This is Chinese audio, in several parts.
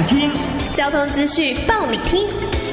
听， 交通资讯报你听。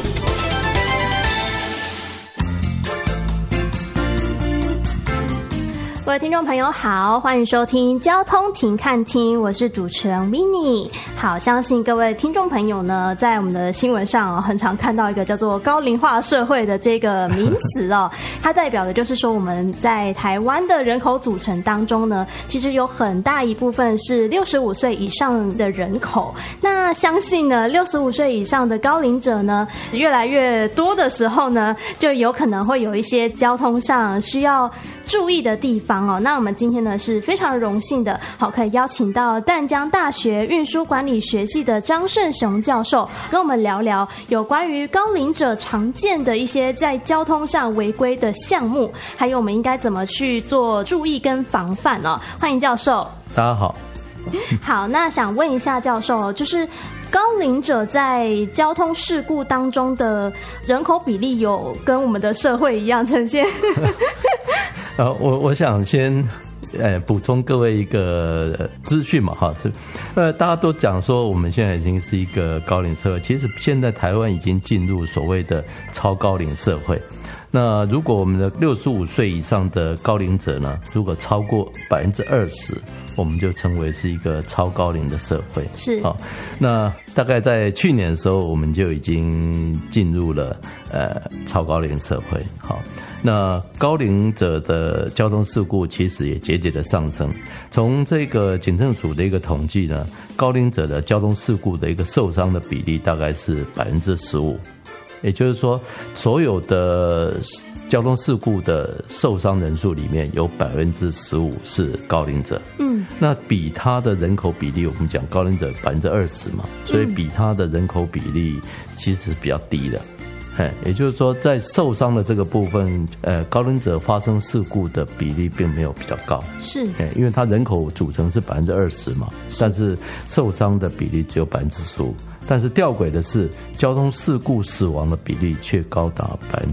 各位听众朋友好，欢迎收听交通停看听，我是主持人 Winnie。 好，相信各位听众朋友呢，在我们的新闻上很常看到一个叫做高龄化社会的这个名词哦，它代表的就是说我们在台湾的人口组成当中呢，其实有很大一部分是65岁以上的人口。那相信呢65岁以上的高龄者呢越来越多的时候呢，就有可能会有一些交通上需要注意的地方哦。那我们今天呢是非常荣幸的，好，可以邀请到淡江大学运输管理学系的张顺雄教授，跟我们聊聊有关于高龄者常见的一些在交通上违规的项目，还有我们应该怎么去做注意跟防范哦。欢迎教授。 大家好。 好，那想问一下教授，就是高龄者在交通事故当中的人口比例有跟我们的社会一样呈现我想先补充各位一个资讯嘛哈，大家都讲说我们现在已经是一个高龄社会，其实现在台湾已经进入所谓的超高龄社会。那如果我们的65岁以上的高龄者呢，如果超过20%，我们就称为是一个超高龄的社会。 是。 好，那大概在去年的时候，我们就已经进入了超高龄社会。好，那高龄者的交通事故其实也节节的上升。从这个警政署的一个统计呢，高龄者的交通事故的一个受伤的比例大概是15%。也就是说，所有的交通事故的受伤人数里面有15%是高龄者。那比他的人口比例，我们讲高龄者20%嘛，所以比他的人口比例其实是比较低的。也就是说，在受伤的这个部分，高龄者发生事故的比例并没有比较高。 是。 因为他人口组成是20%嘛，但是受伤的比例只有15%。但是吊诡的是，交通事故死亡的比例却高达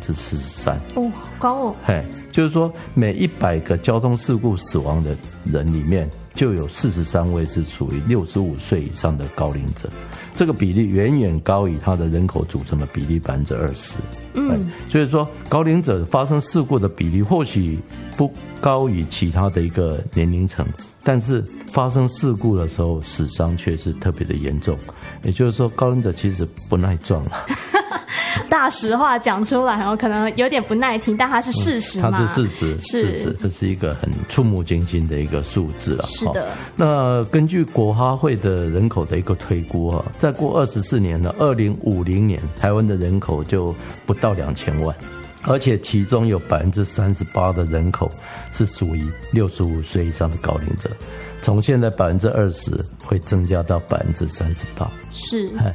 43%。 哦，高哦。 就是说每100个交通事故死亡的人里面，就有43位是属于65岁以上的高龄者。这个比例远远高于它的人口组成的比例20%。所以说高龄者发生事故的比例或许不高于其他的一个年龄层，但是发生事故的时候死伤却是特别的严重。也就是说高龄者其实不耐撞了大实话讲出来可能有点不耐听，但它是事实嘛。 它是事实，这是一个很触目惊心的一个数字了。 是的。 那根据国哈会的人口的一个推估再过24年呢，2050年台湾的人口就不到2000万，而且其中有38%的人口是属于65岁以上的高龄者，从现在20%会增加到38%。 是。